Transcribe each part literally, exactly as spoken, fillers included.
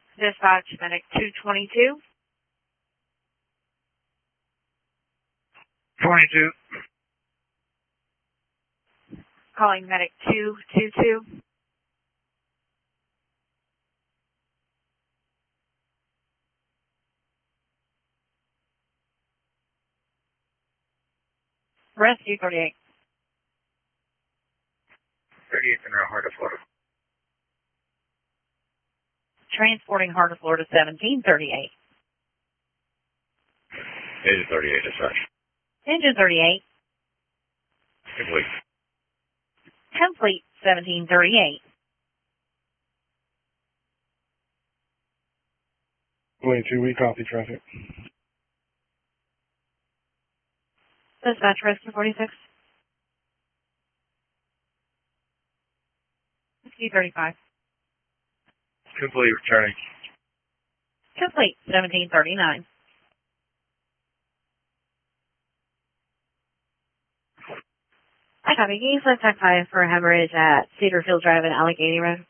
Dispatch Medic two twenty-two. twenty-two. Calling Medic two two two. Rescue thirty-eight. thirty-eight in Heart of Florida. Transporting Heart of Florida seventeen thirty-eight. Engine thirty-eight, dispatch. Engine thirty-eight. Complete. Complete seventeen thirty-eight. twenty-two, we copy traffic. Dispatch Rescue forty-six. Rescue thirty-five. Complete, returning. Complete seventeen thirty-nine. I copy. Can you select Tech five for hemorrhage at Cedarfield Drive and Allegheny Road?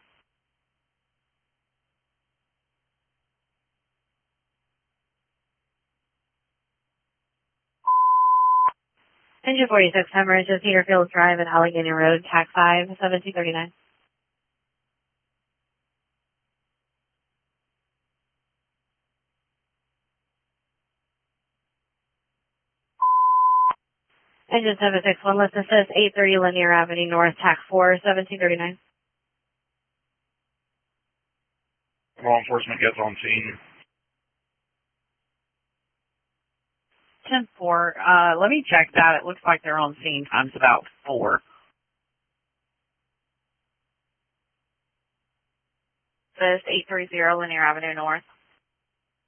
Engine forty-six, hemorrhage at Cedarfield Drive and Allegheny Road, Tech five, seventeen thirty-nine. Engine seven six one, list assist, eight thirty Linear Avenue North, T A C four, seventeen thirty-nine. Law enforcement gets on scene. ten four, uh, let me check that. It looks like they're on scene times about four. Assist, eight thirty Linear Avenue North.